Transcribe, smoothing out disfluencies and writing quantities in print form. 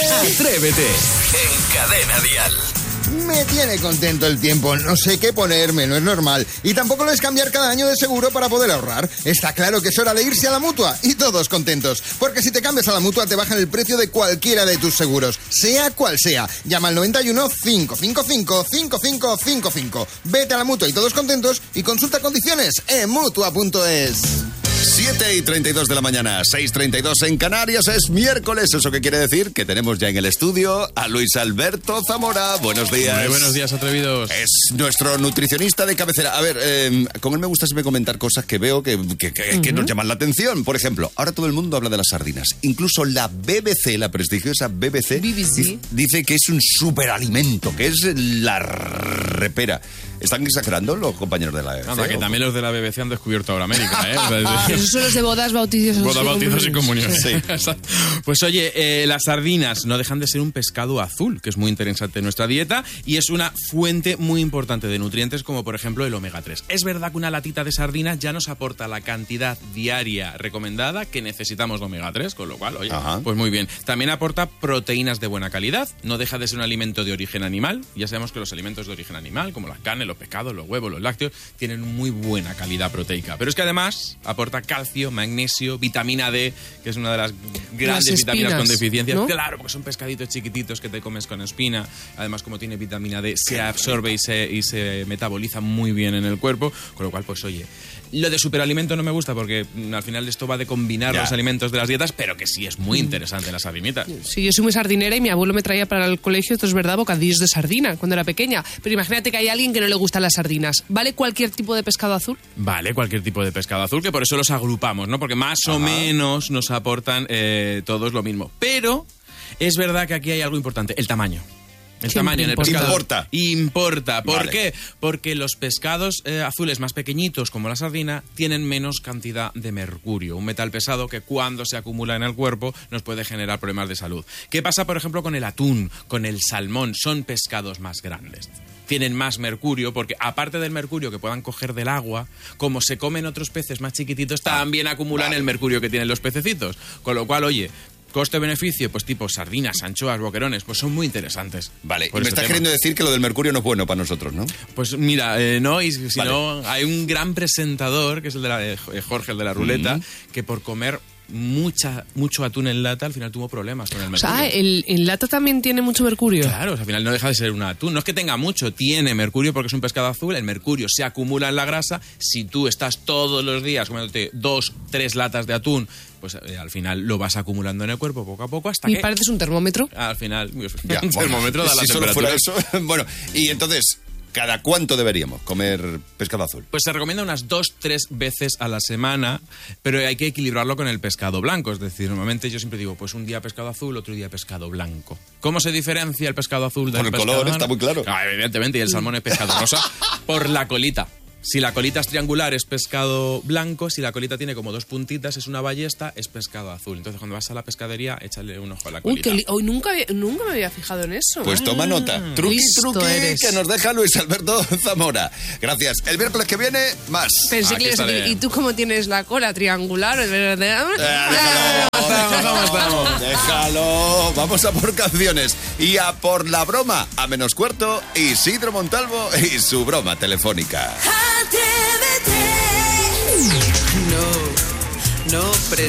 Atrévete en Cadena Dial. Me tiene contento el tiempo, no sé qué ponerme, no es normal. Y tampoco lo es cambiar cada año de seguro para poder ahorrar. Está claro que es hora de irse a la Mutua y todos contentos. Porque si te cambias a la Mutua te bajan el precio de cualquiera de tus seguros, sea cual sea. Llama al 91 555 5555. Vete a la Mutua y todos contentos y consulta condiciones en Mutua.es. 7:32 de la mañana, 6:32 en Canarias, es miércoles. ¿Eso qué quiere decir? Que tenemos ya en el estudio a Luis Alberto Zamora. Buenos días. Muy buenos días, atrevidos. Es nuestro nutricionista de cabecera. A ver, con él me gusta siempre comentar cosas que veo que nos llaman la atención. Por ejemplo, ahora todo el mundo habla de las sardinas. Incluso la BBC, la prestigiosa BBC. Dice que es un superalimento, que es la repera. ¿Están exagerando los compañeros de la BBC? Anda, que también los de la BBC han descubierto ahora América, ¿eh? Esos son los de bodas, bautizos y comunión. Sí. Pues oye, las sardinas no dejan de ser un pescado azul, que es muy interesante en nuestra dieta y es una fuente muy importante de nutrientes como por ejemplo el omega 3. Es verdad que una latita de sardinas ya nos aporta la cantidad diaria recomendada que necesitamos de omega 3, con lo cual, oye, pues muy bien. También aporta proteínas de buena calidad, no deja de ser un alimento de origen animal. Ya sabemos que los alimentos de origen animal, como las carnes, los pescados, los huevos, los lácteos, tienen muy buena calidad proteica. Pero es que además aporta calcio, magnesio, vitamina D, que es una de las grandes vitaminas con deficiencias. ¿No? Claro, porque son pescaditos chiquititos que te comes con espina. Además, como tiene vitamina D, se absorbe y se metaboliza muy bien en el cuerpo. Con lo cual, pues oye, lo de superalimento no me gusta porque al final esto va de combinar los alimentos de las dietas, pero que sí es muy interesante la sardinita. Sí, yo soy muy sardinera y mi abuelo me traía para el colegio, esto es verdad, bocadillos de sardina cuando era pequeña. Pero imagínate que hay alguien que no le gustan las sardinas. ¿Vale cualquier tipo de pescado azul? Vale, cualquier tipo de pescado azul, que por eso los agrupamos, ¿no? Porque más o menos nos aportan todos lo mismo. Pero es verdad que aquí hay algo importante, el tamaño. El tamaño en el pescado importa. ¿Por qué? Porque los pescados azules más pequeñitos, como la sardina, tienen menos cantidad de mercurio, un metal pesado que cuando se acumula en el cuerpo nos puede generar problemas de salud. ¿Qué pasa, por ejemplo, con el atún, con el salmón? Son pescados más grandes. Tienen más mercurio porque, aparte del mercurio que puedan coger del agua, como se comen otros peces más chiquititos, también acumulan el mercurio que tienen los pececitos. Con lo cual, oye, coste-beneficio, pues tipo sardinas, anchoas, boquerones, pues son muy interesantes. Vale, y me estás queriendo decir que lo del mercurio no es bueno para nosotros, ¿no? Pues mira, no, y si no, hay un gran presentador, que es el de Jorge, el de la ruleta, que por comer mucho atún en lata, al final tuvo problemas con el mercurio. O sea, ¿el lata también tiene mucho mercurio? Claro, al final no deja de ser un atún. No es que tenga mucho, tiene mercurio porque es un pescado azul, el mercurio se acumula en la grasa. Si tú estás todos los días comiéndote 2-3 latas de atún, pues al final lo vas acumulando en el cuerpo poco a poco hasta que... ¿Y pareces un termómetro? Al final, un termómetro da la temperatura. Si solo fuera eso... Bueno, y entonces... ¿Cada cuánto deberíamos comer pescado azul? Pues se recomienda unas 2-3 veces a la semana, pero hay que equilibrarlo con el pescado blanco. Es decir, normalmente yo siempre digo, pues un día pescado azul, otro día pescado blanco. ¿Cómo se diferencia el pescado azul del pescado blanco? Por el color, está muy claro. Ah, evidentemente, y el salmón es pescado rosa por la colita. Si la colita es triangular es pescado blanco, si la colita tiene como 2 puntitas es una ballesta, es pescado azul. Entonces cuando vas a la pescadería, échale un ojo a la colita. Hoy nunca me había fijado en eso. Pues toma nota. Truqui que nos deja Luis Alberto Zamora. Gracias. El miércoles que viene, más. Pensé que ¿y tú cómo tienes la cola triangular? Déjalo. Vamos a por canciones. Y a por la broma. A menos cuarto, Isidro Montalvo y su broma telefónica. No, no